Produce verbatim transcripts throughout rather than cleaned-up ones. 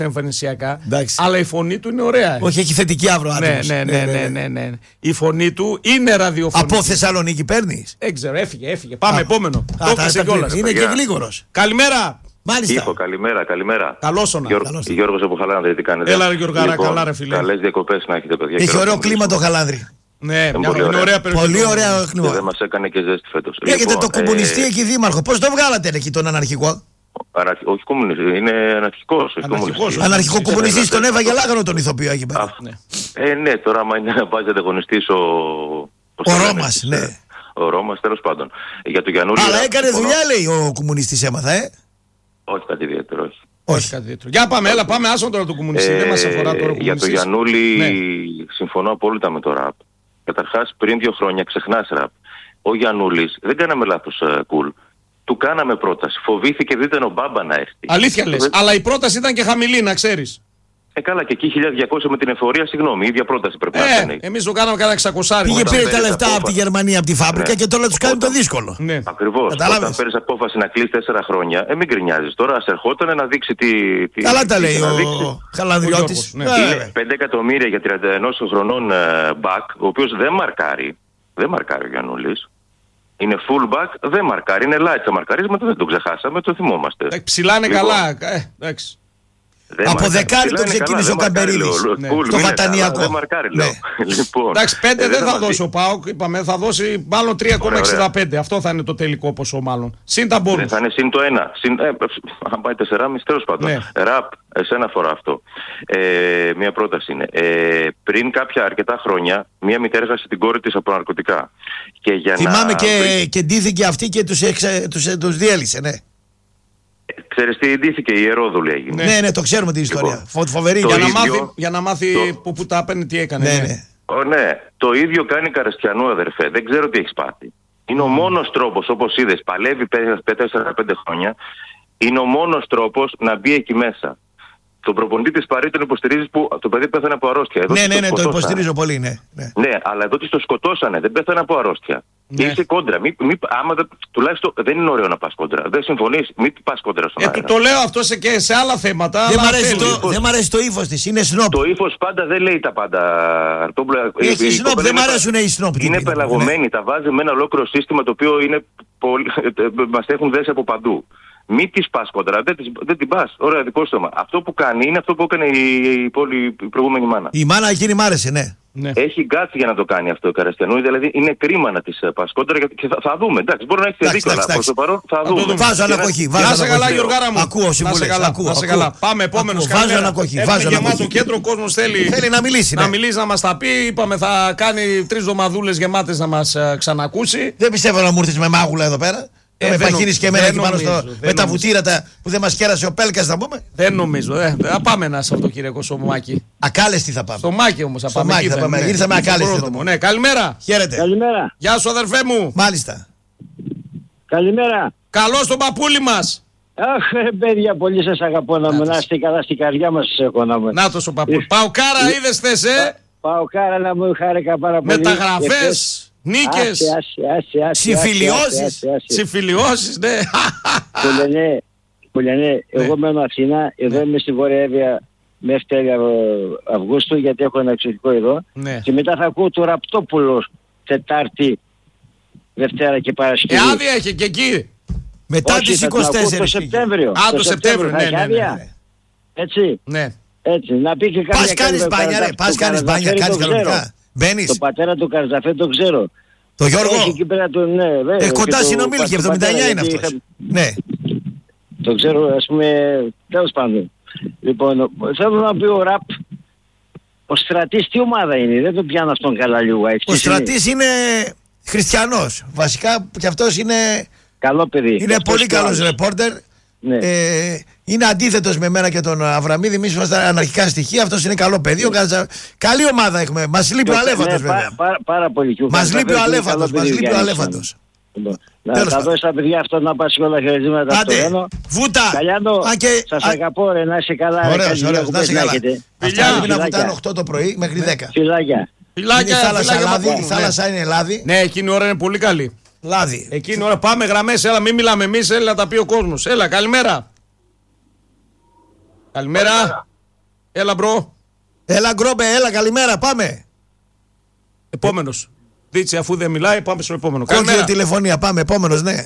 εμφανισιακά. Εντάξει. Αλλά η φωνή του είναι ωραία. Όχι, έχει θετική αύριο άτομος. Ναι, ναι, ναι, ναι, ναι, ναι. Η φωνή του είναι ραδιοφωνική. Από Θεσσαλονίκη παίρνεις? Δεν ξέρω, έφυγε, έφυγε. Πάμε, Α, επόμενο. α, Το τα- έπιασε τα- κιόλας. Είναι και γλίγορος. Καλημέρα. Μάλιστα. Ήχο, καλημέρα, καλημέρα. Καλώς όνα. Γιώργο, καλώς. Γιώργος από Χαλάνδρη, τι κάνετε? Έλα, ρε Γιωργάρα, καλά, ρε φίλε. Καλές διακοπές να έχετε, παιδιά. Έχει και ωραίο να κλίμα το Χαλάνδρι. Ναι, μια, πολύ είναι ωραία. ωραία περιοχή. Πολύ ωραίο Και δεν κλίμα. μας έκανε και ζέστη φέτος. Έχετε Λοιπόν, το κομμουνιστή ε, εκεί δήμαρχο. Πώς το βγάλατε εκεί τον αναρχικό? αναρχ- Όχι κομμουνιστή, είναι αναρχικός. όχι Αναρχικός, κομμουνιστής. Αναρχικό κομμουνιστής τον Ε, έβαγε λάγανο τον ηθοποιό εκεί πέρα. Α, Ε, ναι, τώρα άμα είναι να βάζει ανταγωνιστής ο... πώς Ο το λένε, Ρώμας, της, ναι. ε, Ο Ρώμας, τέλος πάντων. Για τον Γιαννούλη... Αλλά ε, έκανε συμφωνώ. δουλειά, λέει ο κομμουνιστής, έμαθα, ε. Όχι κάτι ιδιαίτερο, όχι. Όχι κάτι τέτοιο. Για πάμε, έλα, πάμε, άσον τώρα το κομμουνιστή. Δεν μας αφορά τώρα ο για τον κομμουνιστής. Γιαννούλη Ναι. συμφωνώ απόλυτα με το ραπ. Καταρχάς πριν δύο χρόνια ξεχνάς ραπ. Ο Γιαννούλης δεν κάναμε λάθος κουλ. Uh, cool. Του κάναμε πρόταση. Φοβήθηκε δεν ήταν ο Μπάμπα να έρθει. Αλήθεια λες. Δεν- Αλλά η πρόταση ήταν και χαμηλή, να ξέρεις. Ε, καλά, και εκεί χίλια διακόσια με την εφορία, συγγνώμη, η ίδια πρόταση πρέπει να Ε, κάνει. εμείς το κάναμε κατά εξακόσια. Πήγε Όταν πήρε τα παίρνεις λεφτά από τη απόφαση. Γερμανία, από τη φάμπρικα Ναι. και τώρα τους κάνει το Όταν- δύσκολο. Ναι. Ακριβώς. Κατάλαβες. Όταν παίρνεις απόφαση να κλείσει τέσσερα χρόνια, ε, μην γκρινιάζεις. Τώρα ας ερχόταν να δείξει τι. τι Καλά τα τι λέει να ο δείξει. Χαλανδριώτης. Ο Γιώργος, ναι. Είναι πέντε εκατομμύρια για τριάντα ένα χρονών ε, back, ο οποίος δεν μαρκάρει. Δεν μαρκάρει ο Γιαννούλης. Είναι full back, δεν μαρκάρει. Είναι light τα μαρκαρίσματα, δεν το ξεχάσαμε, το θυμόμαστε. Ε, Ψηλά είναι Λοιπόν, καλά. Ε, εντάξει. δεν Από μαρκάρει. δεκάρι Ψηλά το είναι ξεκίνησε καλά, ο δεν μαρκάρει, Καμπερίδης. λέω. Ναι. Full, Στο μην είναι Βατανιακό. καλά, δεν μαρκάρει, λέω. Ναι. Λοιπόν, Εντάξει, πέντε ε, δεν θα μας δώσει δει- ο ΠΑΟΚ. Είπαμε, θα δώσει μάλλον τρία κόμμα εξήντα πέντε. Αυτό θα είναι το τελικό ποσό, μάλλον. Συν τα Ναι, μπόνους. θα είναι συν το ένα. Συν, ε, αν πάει τέσσερα κόμμα πέντε, τέλος πάντων. Ναι. Ραπ, εσένα αφορά αυτό. Ε, μία πρόταση είναι. Ε, πριν κάποια αρκετά χρόνια, μία μητέρα έχασε την κόρη της από ναρκωτικά. Και για Θυμάμαι να και, βρει- και ντύθηκε αυτή και τους, εξε, τους, τους διέλυσε, ναι. Ξέρεις τι ντύθηκε, η Ιερόδουλη έγινε. Ναι, ναι, το ξέρουμε την ιστορία. Λοιπόν, Φο, φοβερή. το Για να ίδιο- μάθει, για να μάθει το- που, που τα έπαιρνε, τι έκανε. Ναι, ναι. ναι. Ω, ναι, το ίδιο κάνει Καραστιανού, αδερφέ. Δεν ξέρω τι έχεις πάθει. Είναι ο μόνος τρόπος, όπως είδες, παλεύει τέσσερα πέντε χρόνια. Είναι ο μόνος τρόπος να μπει εκεί μέσα. Τον προπονητή της Παρί τον υποστηρίζεις που το παιδί πέθανε από αρρώστια. Εδώ Ναι, της ναι, ναι, το σκοτώσανε. υποστηρίζω πολύ, ναι. ναι. Ναι, αλλά εδώ της το σκοτώσανε, δεν πέθανε από αρρώστια. Ναι. Είσαι κόντρα. Μη, μη, άμα δεν, τουλάχιστον δεν είναι ωραίο να πας κόντρα. Δεν συμφωνείς, μην πας κόντρα στον Ε, αέρα. του το λέω αυτό σε, και σε άλλα θέματα. Δεν αλλά μ' αρέσει θέλει. το, δεν μ' αρέσει το ύφος της, είναι σνόπ. Το ύφος πάντα δεν λέει τα πάντα. Το, Έχει η- η σνόπ, κοπέλα δεν μ' είναι πα- αρέσουν οι σνόπ. Είναι τύποι. πελαγωμένη, τα βάζει με ένα ολόκληρο σύστημα το οποίο είναι πολύ, μας έχουν δέσει από παντού. Μην τη πα κοντρά, δεν, της- δεν την πα. Ωραία, δικό σου θέμα. Αυτό που κάνει είναι αυτό που έκανε η, η, πόλη, η προηγούμενη μάνα. Η μάνα εκείνη μ' άρεσε, ναι. Ναι. Έχει γκάτσι για να το κάνει αυτό ο Καραστιανού, δηλαδή είναι κρίμα να τη πα κόντρα γιατί και θα, θα δούμε. Εντάξει, μπορεί να έχετε Εντάξει, δίκιο, αλλά εντάξει, προς το παρόν θα το δούμε. δούμε. Βάζω Και να- ανακοχή. Να Βάζω σε καλά, ανακοχή. Γιωργάρα μου. Ακούω Να σε συμβουλές. καλά. Ακούω, Να σε ακούω. καλά. Πάμε, επόμενος. Ακούω. Βάζω Καλημέρα. ανακοχή. Έχουμε Βάζω γεμάτο ανακοχή. κέντρο, ο κόσμος θέλει, Θέλει να μιλήσει, να ναι. μιλήσει, να μας τα πει. Είπαμε θα κάνει τρεις εβδομαδούλες γεμάτες να μας ε, ξανακούσει. Δεν πιστεύω να μου έρθεις με μάγουλα εδώ πέρα. Ε, με δεν παχύνεις και εμένα δεν εκεί πάνω στο, νομίζω, δεν με τα νομίζω. βουτύρα τα, που δεν μας κέρασε ο Πέλκας να πούμε. Δεν νομίζω. Ε. Θα πάμε ένα Σαββατοκύριακο στο Μάκη. Ακάλεστη θα πάμε. Στο Μάκη όμως θα Στο πάμε. Μάκη εκεί θα δεν πάμε. είναι. Ήρθαμε Στο ακάλεστοι πρόδρομο. εδώ. Ναι, καλημέρα. Χαίρετε. Καλημέρα. Γεια σου αδερφέ μου. Μάλιστα. Καλημέρα. Καλώς τον παππούλη μας. Αχ, ρε παιδιά, πολύ σας αγαπώ να μου να είστε καλά στην καρδιά μας σας έχω να μου. Νάτος ο παππούλης. Παοκάρα είδες θες, ε. Πάω κάρα να μου χάρηκα πάρα πολύ. Μεταγραφές, νίκες, Άσε, άσε, άσε, άσε, συμφιλιώσεις. άσε, άσε, άσε. συμφιλιώσεις, ναι. Που λένε, που λένε, εγώ μένω Αθήνα, εδώ είμαι στη Βόρεια Εύβοια μέχρι τέλη Αυγούστου γιατί έχω ένα εξωτικό εδώ. Ναι. Και μετά θα ακούω το Ραπτόπουλο Τετάρτη, Δευτέρα και Ε, Παρασκευή. άδεια έχει και εκεί. Μετά Όχι, τις θα τον ακούω είκοσι τέσσερα. το Σεπτέμβριο. Α, το Σεπτέμβριο, θα ναι, έχει ναι, ναι, άδεια. ναι. Έτσι, Ναι. έτσι. Να πει και Πας κάποια κάνεις καλή μπάνια ρε. Καρατζαφέρη, Πας το κάνεις μπάνια. Καρατζαφέρη Κάνεις το ξέρω. κανονικά. Μπαίνεις. Το πατέρα του Καρζαφέ το ξέρω. Το Γιώργο. Έχει εκεί πέρα το, ναι, βέβαια, Ε, και κοντά το συνομήλικη. πατέρα, εβδομήντα εννιά είναι γιατί αυτός. είχα- Ναι. Το ξέρω, ας πούμε, τέλος πάντων. Λοιπόν, θέλω να πει ο Ραπ, ο Στρατής τι ομάδα είναι, δεν το πιάνω αυτόν καλά λίγο. έτσι, Ο είναι. Στρατής είναι χριστιανός. Βασικά και αυτός είναι, Καλό παιδί. είναι Αυτός πολύ και ο καλός άλλος. ρεπόρτερ. Ναι. Ε, είναι αντίθετος με μένα και τον Αβραμίδη. Εμείς είμαστε αναρχικά στοιχεία. Αυτός είναι καλό παιδί. Ο Καρατζα- Καλή ομάδα έχουμε. Μας λείπει ο Ναι, Αλέφαντος πάρα, βέβαια. πάρα, πάρα πολύ. Και ο Μας Καρζαφέ λείπει ο είναι Αλέφαντος. καλό Μας παιδί, λείπει ο Γιάννης. Αλέφαντος. Λοιπόν, να Τέλος τα πάντων. δώσει στα παιδιά αυτό να πας όλα χαιρετήματα στο Άντε, Ρένο. βούτα. Καλιάνο, Α, και- σας α- αγαπώ ρε, να είσαι καλά. ρε, Ωραίος, καλή ωραίος. διακοπές Να είσαι καλά. έχετε. Αυτά Φιλιά. πρέπει να βουτάνε Φιλάκια. οκτώ το πρωί μέχρι δέκα. Φιλάκια. Είναι η Φιλάκια, θάλασσα φιλάκια λάδι. παππού Η μου, θάλασσα είναι λάδι. Ναι, εκείνη η ώρα είναι πολύ καλή. Λάδι. Εκείνη η ώρα πάμε γραμμές, έλα μην μιλάμε εμείς, έλα να τα πει ο κόσμος. Έλα, καλημέρα. Καλημέρα. Έλα, μπρο. Έλα, γκρόμπε, έλα, καλημέρα, πάμε. Επόμενος. Δίτσι, αφού δεν μιλάει, πάμε στο επόμενο. Κόκκινη τηλεφωνία, πάμε, επόμενος, ναι.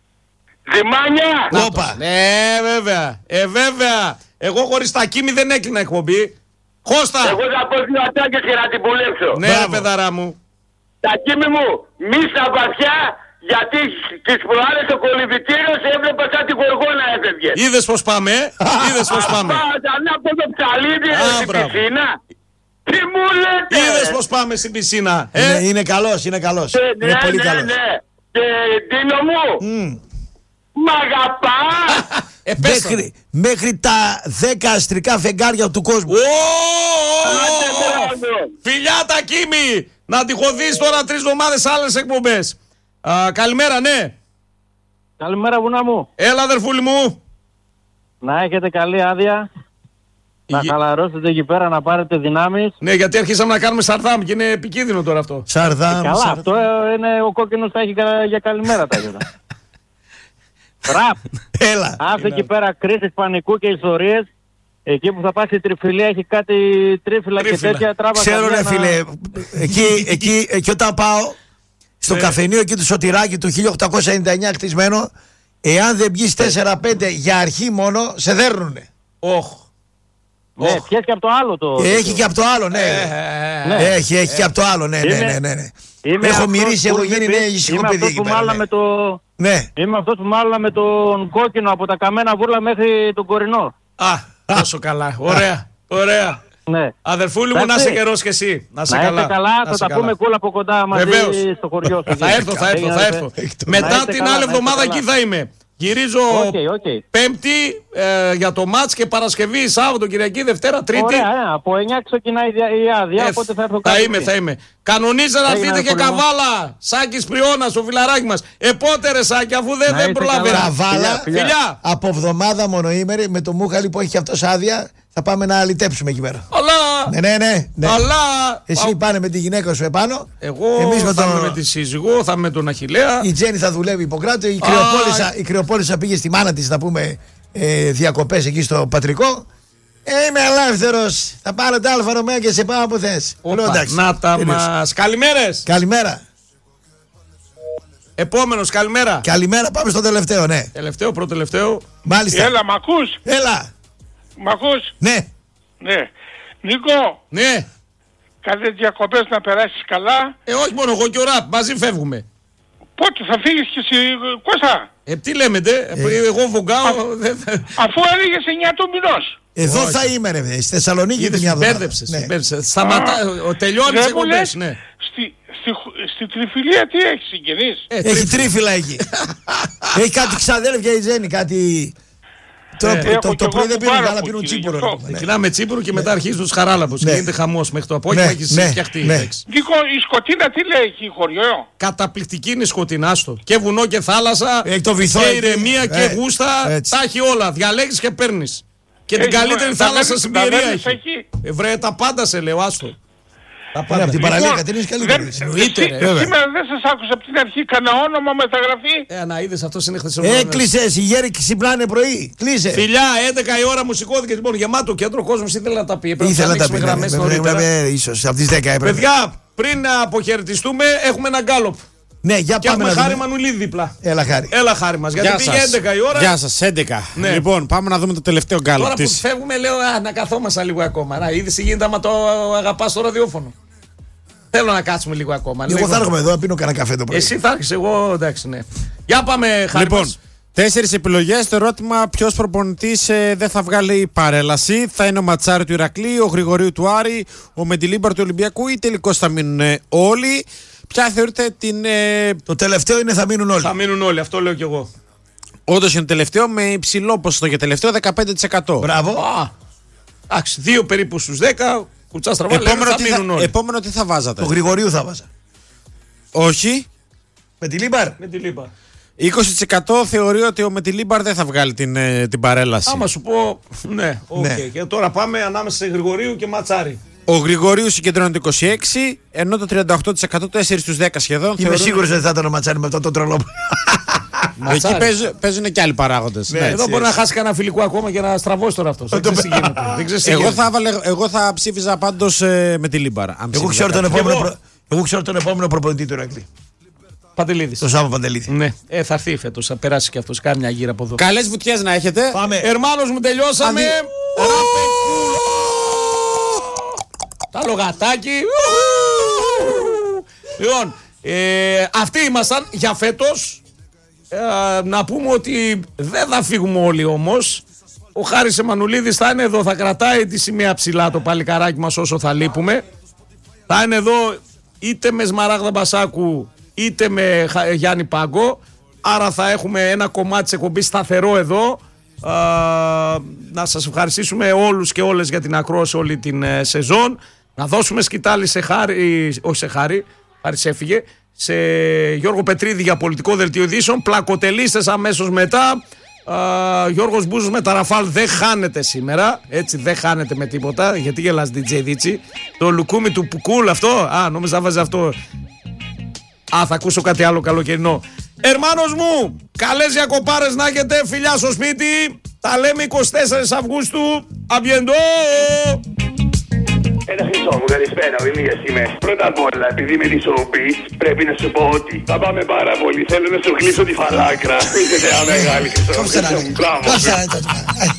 Δημάνια! Όπα. Ναι, βέβαια. Ε, βέβαια. Εγώ χωρίς τα Κίμη δεν έκλεινα εκπομπή. Χώστα. Εγώ θα πω δύο ατάκες και να την πουλέψω. Ναι, ρε παιδαρά μου. Τα Κίμη μου, μη στα βαθιά, γιατί τις προάλλες στο κολυμπητήριο σε έβλεπα σαν την γοργόνα έφευγε. Είδες πως πάμε, ε? Είδες πως πάμε. Πάντα, ανάποδο ψαλίδι, Α, στην μπράβο. πισίνα. Τι μου λέτε! Είδες πως πάμε στην πισίνα. Ε? Είναι, είναι καλός, είναι καλός. Ε, Είναι ναι, πολύ ναι, καλός. ναι. Και Τίνο μου, Μμ. μ' αγαπάς! Ε, πες το. Μέχρι, μέχρι τα δέκα αστρικά φεγγάρια του κόσμου. Ω, Άντε, μπράβο. Φιλιά τα Κίμη. Να τυχωθείς τώρα τρεις εβδομάδες άλλες εκπομπές. Α, καλημέρα, ναι. Καλημέρα, βουνά μου. Έλα, αδερφούλη μου. Να έχετε καλή άδεια. Να Υγε- χαλαρώσετε εκεί πέρα, να πάρετε δυνάμεις. Ναι, γιατί αρχίσαμε να κάνουμε σαρδάμ και είναι επικίνδυνο τώρα αυτό. Σαρδάμ. Καλά, σαρδάμ. αυτό ε, είναι ο κόκκινος θα έχει κα- για καλημέρα τα γέτα. Ραπ. Έλα. Άσε εκεί πέρα κρίσεις πανικού και ιστορίες. Εκεί που θα πας η τριφυλία έχει κάτι τρίφυλλα και Τρίφυλλα. τέτοια τράβα. Ξέρω ρε καμιά να- φίλε, εκεί, εκεί, εκεί όταν πάω στο Ναι. καφενείο εκεί του Σωτηράκη του χίλια οκτακόσια ενενήντα εννιά χτισμένο, εάν δεν βγεις τέσσερα πέντε για αρχή μόνο, σε δέρνουνε. Όχ. Ναι, πιες και από το άλλο το. Έχει και από το άλλο, ναι. Ε, Ναι. Έχει, έχει και από το άλλο, ναι, ναι, Είμαι- ναι, ναι, ναι. Είμαι Έχω αυτός μυρίσει, που έχω είχε γίνει πει- νέα ησυχό Είμαι παιδί αυτός εκεί που πέρα. μάλλα ναι. με το. Ναι. Είμαι αυτός που μάλλα με τον κόκκινο από τα καμένα βούρλα μέχρι τον κορινό. Α, τόσο καλά. Ωραία. Ωραία. Ναι. Αδερφούλη μου, να Εντάξει. είσαι καιρός και εσύ. Να είσαι Να καλά. είστε καλά, Να θα είσαι τα καλά. πούμε κούλα από κοντά μαζί Βεβαίως. στο χωριό σου. Θα έρθω, θα έρθω, θα έρθω. Να Μετά είστε την καλά, άλλη να είστε εβδομάδα καλά. εκεί θα είμαι. Γυρίζω Οκ, οκ. Πέμπτη ε, για το μάτς και Παρασκευή, Σάββατο, Κυριακή, Δευτέρα, Τρίτη. Ωραία, ε, από εννιά ξεκινάει η δια- η άδεια, Ε, οπότε θα έρθω θα κάτω είμαι, εκεί. θα είμαι. Κανονίζετε να Έγινε έρθετε και ένα χωριό. καβάλα. Σάκης Πριώνας, ο φιλαράκι μας. Επότε ρε Σάκη, αφού δεν, Να δεν είστε προλαβαίνει. καλά. Καβάλα. Φιλιά, Φιλιά. Από εβδομάδα μονοήμερη με το Μούχαλη που έχει και αυτός άδεια, θα πάμε να λυτέψουμε εκεί πέρα. Αλλά, Ναι, ναι, ναι. ναι. αλλά. Εσύ πάνε με τη γυναίκα σου επάνω. Εγώ Εμείς με θα τον- είμαι με τη σύζυγο, θα είμαι με τον Αχιλλέα. Η Τζέννη θα δουλεύει υποκράτο. Η Κρυοπόλισσα, η Κρυοπόλισσα πήγε στη μάνα της να πούμε ε, διακοπές εκεί στο πατρικό. Ε, είμαι ελεύθερος. Θα πάρω τα Αλφα Ρωμαίο και σε πάω που θες. Λέω, Όπα, εντάξει, να τα τελείωσε. μας. Καλημέρες. Καλημέρα. Επόμενος, καλημέρα. Καλημέρα, πάμε στο τελευταίο, ναι. Τελευταίο, πρώτο τελευταίο. Μάλιστα. Έλα, μ' ακούς, Έλα. μ' ακούς, Ναι. ναι. Νίκο, Ναι. καλές διακοπές να περάσεις καλά. Ε, όχι μόνο εγώ και ο Ραπ, μαζί φεύγουμε. Πότε θα φύγεις και εσύ, Κώστα, Ε, τι λέμε, ντε, ε, εγώ βογκάω. δεν θα- αφού έλεγες εννιά του μηνός. Εδώ Όχι. θα είμαι, ρε. Στη Θεσσαλονίκη Είδες, την μια εβδομάδα. μπέρδεψες, Ναι. μπέρδεψες. Σταματά, ο- τελειώνει τις Δεν μου εκπομπές, λες, ναι. στη, στη, στη τριφυλία τι έχεις, συγγενείς. Ε, Έχει τρίφυλλα. τρίφυλλα εκεί. Έχει κάτι ξαδέλφια η Τζέννη, κάτι. Το, Ε, το, έχω το, κι το εγώ πρωί δεν πίνουν κουμπάρο καλά, που πίνουν εκεί, τσίπουρο. γι' αυτό. Ναι. Ξεκινάμε τσίπουρο και μετά αρχίζουν τους χαράλαμπους. Ναι. Και γίνεται χαμός μέχρι το απόγευμα, Ναι, έχεις ναι, φτιαχτεί. ναι. εντάξει. Νίκο, η Σκοτίνα τι λέει εκεί, χωριό. Καταπληκτική είναι η Σκοτεινάστο. Και βουνό και θάλασσα. Έχει το βυθό και εκεί. ηρεμία και Ε, γούστα. έτσι. Τα έχει όλα. Διαλέγεις και παίρνεις. Και την Έχει, καλύτερη τα θάλασσα βαίνεις- στην τα Πιερία βαίνεις έχει. εκεί. Ε, βρε, τα πάντα σε λέω, άστο. Τα Ναι, πάντα. από την Λοιπόν, παραλία Κατερίνης καλύτερη. δεν- Εννοείται, εσύ- ρε. Βέβαια. Σήμερα δεν σας άκουσα από την αρχή, κανένα όνομα μεταγραφή. Ε, να είδες, αυτός είναι χθεσινό. Έκλεισε, οι γέροι ξυπνάνε πρωί. Κλείσε. Φιλιά, έντεκα η ώρα μου σηκώθηκε. Λοιπόν, γεμάτο κέντρο κόσμο ήθελε να τα πει. Πρέπει Ήθελα να τα ανοίξουμε πει. γραμμές νωρίτερα. Ίσως από τις δέκα έπρεπε. Παιδιά, πριν να αποχαιρετιστούμε, έχουμε ένα γκάλοπ. Ναι, για Και πάμε έχουμε να χάρη δούμε. Μανουλίδη δίπλα. Έλα, χάρη. Έλα, χάρη μας. Γιατί Γεια πήγε σας. έντεκα η ώρα. Γεια σας, έντεκα. Ναι. Λοιπόν, πάμε να δούμε το τελευταίο γκάλωπ Τώρα που της. φεύγουμε, λέω α, να καθόμαστε λίγο ακόμα. Να είδες τι γίνεται άμα το αγαπάς στο ραδιόφωνο. Θέλω να κάτσουμε λίγο ακόμα. Εγώ Λίγο. θα έρχομαι εδώ να πίνω κανένα καφέ το πρωί. Εσύ θα έρχεσαι, εγώ εντάξει, ναι. Για πάμε, χάρη Λοιπόν, μας. τέσσερις επιλογές. Το ερώτημα ποιος προπονητής ε, δεν θα βγάλει παρέλαση. Θα είναι ο Ματσάρη του Ηρακλή, ο Γρηγορίου του Άρη, ο Μεντιλίμπαρ του Ολυμπιακού ή τελικώς θα μείνουν ε, όλοι. Ποια θεωρείτε την. Ε, Το τελευταίο είναι θα μείνουν όλοι. Θα μείνουν όλοι, αυτό λέω κι εγώ. όντως είναι τελευταίο με υψηλό ποσοστό για τελευταίο δεκαπέντε τοις εκατό. Μπράβο. Α, εντάξει, δύο περίπου στους δέκα. Κουτσά στραβά, λέμε, Επόμενο, θα τι θα, μείνουν όλοι. επόμενο τι θα βάζατε. Το Γρηγορίου θα βάζα. Όχι. Με τη Λίμπαρ. Με τη λίπα. είκοσι τοις εκατό θεωρεί ότι ο Μεντιλίμπαρ δεν θα βγάλει την, ε, την παρέλαση. Άμα σου πω, ναι, οκ. Ναι. Και τώρα πάμε ανάμεσα σε Γρηγορίου και Ματσάρη. Ο Γρηγορίου συγκεντρώνει το είκοσι έξι, ενώ το τριάντα οκτώ τοις εκατό, τέσσερα στους δέκα σχεδόν. Είμαι θεωρούν- σίγουρος ότι θα ήταν ο Ματσάρη με αυτό το τρελό. Εκεί παίζουν, παίζουν και άλλοι παράγοντες. Ναι, εδώ μπορεί να χάσει κανένα φιλικό ακόμα και να στραβώσει τώρα αυτό. Δεν ξέρει τι γίνεται. Εγώ θα, βάλε, εγώ θα ψήφιζα πάντως ε, με τη Λίμπαρα. Εγώ ξέρω τον επόμενο, προ... εγώ ξέρω τον επόμενο προπονητή του Ηρακλή. Παντελίδης. Το Σάββα Παντελίδη. Ναι, ε, θα έρθει φέτος, θα περάσει και αυτός. Κάνει μια γύρα από εδώ. Καλές βουτιές να έχετε. Πάμε. Ερμάνος μου, τελειώσαμε. Αδι... Τα λογατάκι. Λοιπόν, ε, αυτοί ήμασταν για φέτος. Ε, να πούμε ότι δεν θα φύγουμε όλοι όμως. Ο Χάρης Εμμανουλίδης θα είναι εδώ, θα κρατάει τη σημαία ψηλά το παλικαράκι μας όσο θα λείπουμε. Θα είναι εδώ είτε με Σμαράγδα Μπασάκου είτε με Γιάννη Πάγκο. Άρα θα έχουμε ένα κομμάτι της εκπομπής σταθερό εδώ. Α, να σας ευχαριστήσουμε όλους και όλες για την ακρόαση όλη την ε, σεζόν. Να δώσουμε σκητάλη σε Χάρη, όχι σε Χάρη, Χάρης έφυγε, σε Γιώργο Πετρίδη για πολιτικό δελτίο ειδήσεων. Πλακοτελίστες αμέσως μετά. Uh, Γιώργος Μπούζος με τα Ραφάλ δεν χάνεται σήμερα. Έτσι δεν χάνεται με τίποτα. Γιατί γελάς ντι τζέι Δίτσι? Το λουκούμι του Πουκούλ αυτό. Α, νόμιζα να βάζει αυτό. Α, θα ακούσω κάτι άλλο καλοκαιρινό. Ερμάνος μου, καλές διακοπάρες να έχετε. Φιλιά στο σπίτι. Τα λέμε εικοστή τέταρτη Αυγούστου. Αμπιεντό. Ένα χρυσό μου, καλησπέρα, ο Ηλίας είμαι. Πρώτα απ' όλα, επειδή είμαι τη showbiz, πρέπει να σου πω ότι θα πάμε πάρα πολύ. Θέλω να σου κλείσω τη φαλάκρα. Είστε μια μεγάλη χρυσό. Μπράβο.